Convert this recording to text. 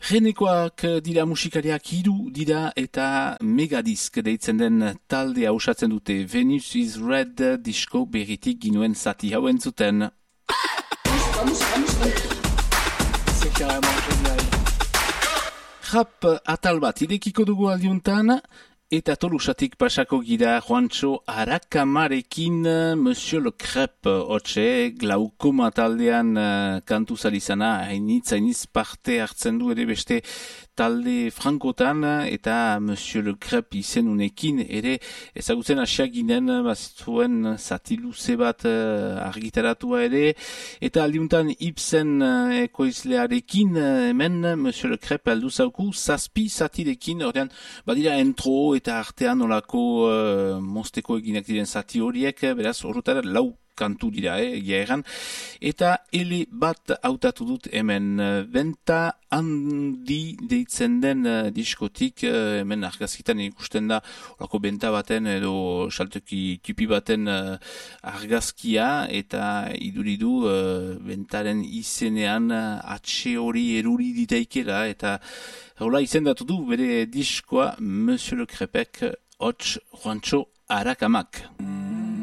Renekoak dira musikariak hiru dira eta Megadisk deitzen den taldea osatzen dute. Venus is Red disko berritik ginuen zati hau entzuten. C'est carrément génial. Rap atal bat idekiko dugu aldiuntan, eta Tolusatik pasako gira Juantxo Arakamarekin Monsieur Le Crêpe, hotxe glaukoma taldean kantu zarizana, hainitz parte hartzen du ere beste talde frankotan, eta Monsieur Le Crêpe izenunekin ere ezagutzen asiak ginen, bazituen zati luze bat argitaratua ere, eta aldiuntan Ibsen ekoizlearekin hemen Monsieur Le Crêpe aldu zauku, zazpi zatirekin, ordean badira entro eta artean olako mosteko eginak diren zati horiek, beraz horretara lau kantu dira, egia erran, eta ele bat hautatu dut hemen, benta handi deitzen den diskotik, hemen argazkitan ikusten da olako benta baten edo saltoki tipi baten argazkia, eta iduridu bentaren izenean atxe hori eruri ditaikela, eta hola izendatu du bere diskoa Monsieur Le Crêpek, hots Juantxo Arakamak.